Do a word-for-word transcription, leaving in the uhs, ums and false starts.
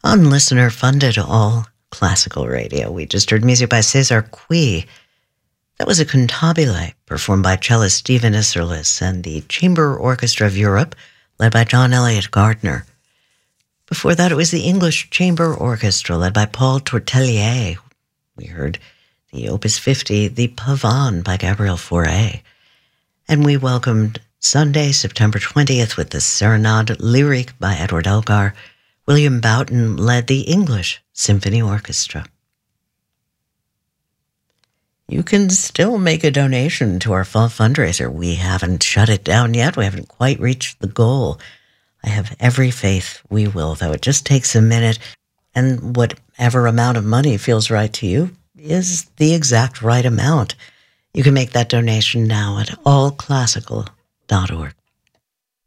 On listener-funded all classical radio, we just heard music by Cesar Cui. That was a cantabile performed by cellist Stephen Isserlis and the Chamber Orchestra of Europe, led by John Elliott Gardner. Before that, it was the English Chamber Orchestra, led by Paul Tortelier. We heard the Opus fifty, the Pavane by Gabriel Fauré. And we welcomed Sunday, September twentieth, with the Serenade Lyrique by Edward Elgar. William Boughton led the English Symphony Orchestra. You can still make a donation to our fall fundraiser. We haven't shut it down yet. We haven't quite reached the goal. I have every faith we will, though. It just takes a minute, and whatever amount of money feels right to you is the exact right amount. You can make that donation now at all classical dot org.